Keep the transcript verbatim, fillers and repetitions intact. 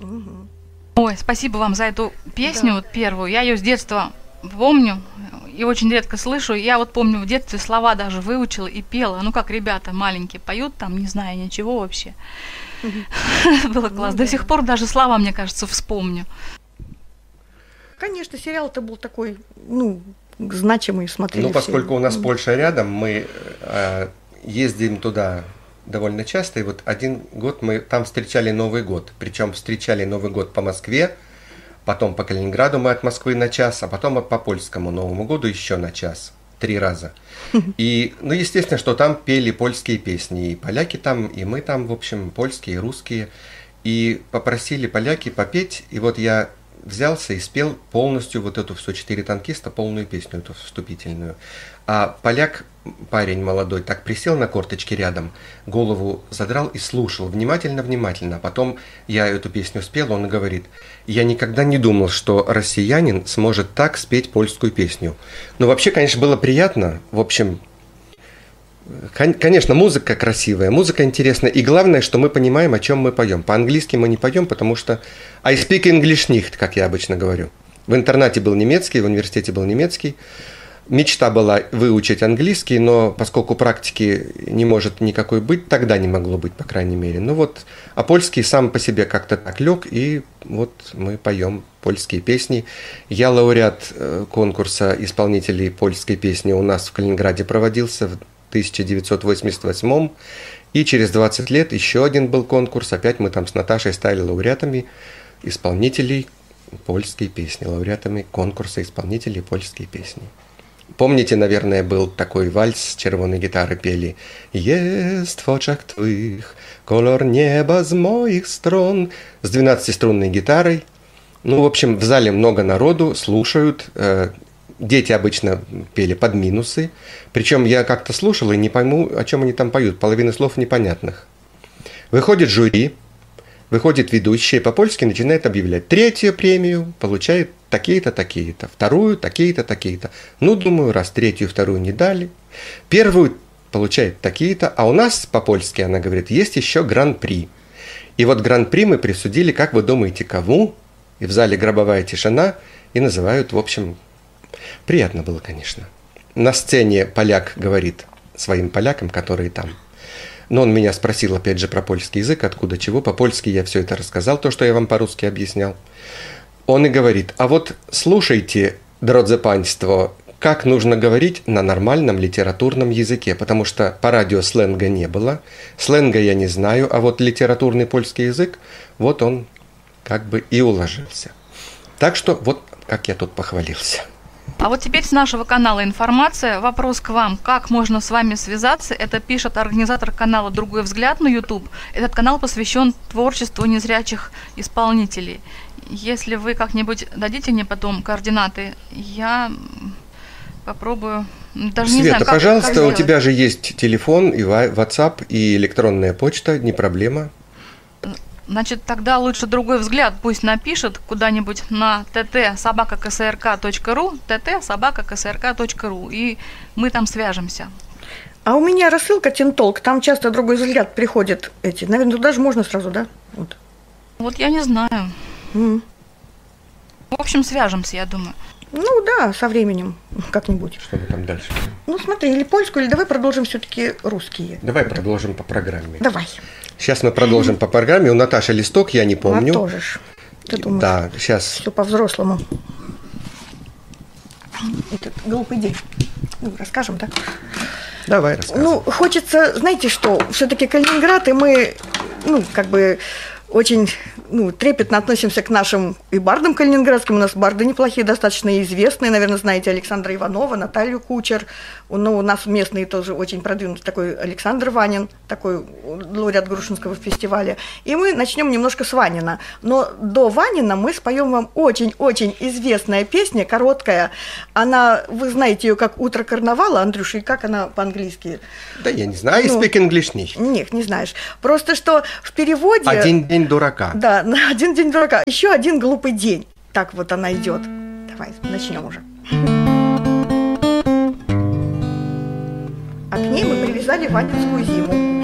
Угу. Ой, спасибо вам за эту песню, да. вот первую. Я ее с детства помню и очень редко слышу. Я вот помню, в детстве слова даже выучила и пела. Ну, как ребята маленькие поют, там, не знаю ничего вообще. Угу. Было классно. Ну, До да. сих пор даже слова, мне кажется, вспомню. Конечно, сериал-то был такой, ну, значимый, смотрели. Ну, поскольку все. у нас Польша рядом, мы э, ездим туда довольно часто, и вот один год мы там встречали Новый год, причем встречали Новый год по Москве, потом по Калининграду мы от Москвы на час, а потом по польскому Новому году еще на час, три раза. И, ну, естественно, что там пели польские песни, и поляки там, и мы там, в общем, польские, и русские, и попросили поляки попеть, и вот я взялся и спел полностью вот эту все «Четыре танкиста», полную песню, эту вступительную. А поляк, парень молодой, так присел на корточки рядом, голову задрал и слушал внимательно-внимательно. А потом я эту песню спел, он говорит: я никогда не думал, что россиянин сможет так спеть польскую песню. Ну, вообще, конечно, было приятно. В общем, конечно, музыка красивая, музыка интересная. И главное, что мы понимаем, о чем мы поем. По-английски мы не поем, потому что I speak English nicht, как я обычно говорю. В интернате был немецкий, в университете был немецкий. Мечта была выучить английский, но поскольку практики не может никакой быть, тогда не могло быть, по крайней мере. Ну вот, а польский сам по себе как-то так лег, и вот мы поем польские песни. Я лауреат конкурса исполнителей польской песни, у нас в Калининграде проводился в тысяча девятьсот восемьдесят восьмом, и через двадцать лет еще один был конкурс, опять мы там с Наташей стали лауреатами исполнителей польской песни, лауреатами конкурса исполнителей польской песни. Помните, наверное, был такой вальс, с червоной гитары пели «Есть в очах твоих колор неба с моих струн», с двенадцатиструнной гитарой. Ну, в общем, в зале много народу, слушают. Дети обычно пели под минусы. Причем я как-то слушал и не пойму, о чем они там поют. Половина слов непонятных. Выходит жюри, выходит ведущий, по-польски начинает объявлять: третью премию получает такие-то, такие-то, вторую такие-то, такие-то. Ну, думаю, раз третью, вторую не дали. Первую получает такие-то, а у нас по-польски, она говорит, есть еще гран-при. И вот гран-при мы присудили, как вы думаете, кому? И в зале гробовая тишина, и называют, в общем, приятно было, конечно. На сцене поляк говорит своим полякам, которые там. Но он меня спросил, опять же, про польский язык, откуда чего. По-польски я все это рассказал, то, что я вам по-русски объяснял. Он и говорит: а вот слушайте, дrodzy państwo, как нужно говорить на нормальном литературном языке, потому что по радио сленга не было, сленга я не знаю, а вот литературный польский язык, вот он как бы и уложился. Так что вот как я тут похвалился. А вот теперь с нашего канала информация. Вопрос к вам. Как можно с вами связаться? Это пишет организатор канала «Другой взгляд» на YouTube. Этот канал посвящен творчеству незрячих исполнителей. Если вы как-нибудь дадите мне потом координаты, я попробую. Даже Света, не знаю, как, пожалуйста, как у тебя же есть телефон, и WhatsApp, и электронная почта, не проблема. Значит, тогда лучше «Другой взгляд» пусть напишет куда-нибудь на tt собака ксрк точка ру, tt собака ксрк точка ру, и мы там свяжемся. А у меня рассылка Тинтолк, там часто «Другой взгляд» приходят эти. Наверное, туда же можно сразу, да? Вот, вот я не знаю. Mm. В общем, свяжемся, я думаю. Ну да, со временем как-нибудь. Что мы там дальше? Ну смотри, или польскую, или давай продолжим все-таки русские. Давай продолжим по программе. Давай. Сейчас мы продолжим по программе. У Наташи листок, я не помню. А тоже ж. Ты думаешь, да, сейчас. Все по-взрослому. Этот глупый день. Ну, расскажем, да? Давай, расскажем. Ну, хочется, знаете что, все-таки Калининград, и мы, ну, как бы очень, ну, трепетно относимся к нашим и бардам калининградским. У нас барды неплохие, достаточно известные. Наверное, знаете Александра Иванова, Наталью Кучер. Ну, у нас местные тоже очень продвинутый такой Александр Ванин, такой лауреат Грушинского фестиваля. И мы начнем немножко с Ванина. Но до Ванина мы споем вам очень-очень известная песня, короткая. Она, вы знаете ее как «Утро карнавала», Андрюша, и как она по-английски? Да я не знаю, ну, I speak English nicht. Нет, не знаешь. Просто что в переводе... Один день дурака. Да, один день дурака. Еще один глупый день. Так вот она идет. Давай, начнем уже. А к ней мы привязали ванинскую зиму.